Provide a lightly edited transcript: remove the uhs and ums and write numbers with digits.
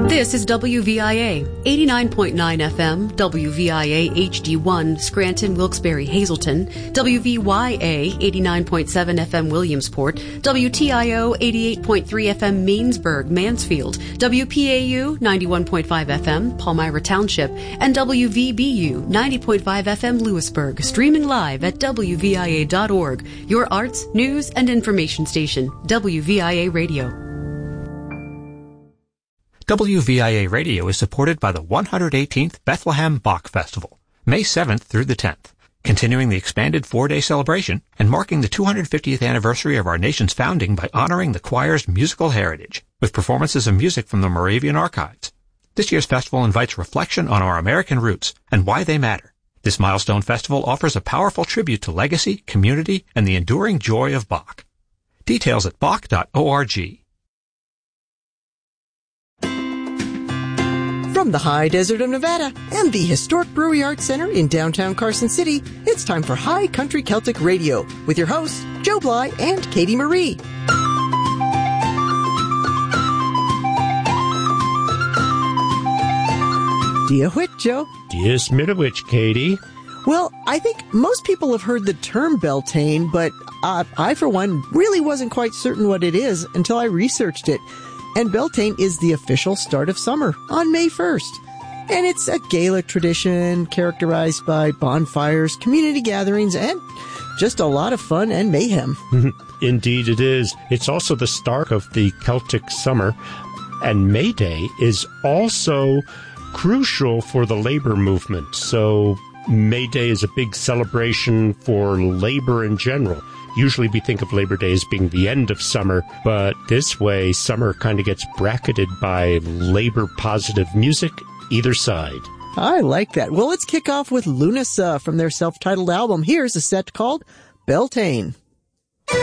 This is WVIA, 89.9 FM, WVIA HD1, Scranton, Wilkes-Barre, Hazleton, WVYA, 89.7 FM, Williamsport, WTIO, 88.3 FM, Mainsburg, Mansfield, WPAU, 91.5 FM, Palmyra Township, and WVBU, 90.5 FM, Lewisburg, streaming live at WVIA.org, your arts, news, and information station, WVIA Radio. WVIA Radio is supported by the 118th Bethlehem Bach Festival, May 7th through the 10th, continuing the expanded 4-day celebration and marking the 250th anniversary of our nation's founding by honoring the choir's musical heritage, with performances of music from the Moravian archives. This year's festival invites reflection on our American roots and why they matter. This milestone festival offers a powerful tribute to legacy, community, and the enduring joy of Bach. Details at bach.org. From the high desert of Nevada and the historic Brewery Arts Center in downtown Carson City, it's time for High Country Celtic Radio with your hosts, Joe Bly and Katie Marie. Dia whit, Joe? Dia Smitowich, Katie. Well, I think most people have heard the term Beltane, but I, for one, really wasn't quite certain what it is until I researched it. And Beltane is the official start of summer on May 1st. And it's a Gaelic tradition characterized by bonfires, community gatherings, and just a lot of fun and mayhem. Indeed it is. It's also the start of the Celtic summer. And May Day is also crucial for the labor movement. So May Day is a big celebration for labor in general. Usually we think of Labor Day as being the end of summer, but this way summer kind of gets bracketed by labor-positive music either side. I like that. Well, let's kick off with Lunasa from their self-titled album. Here's a set called Beltane.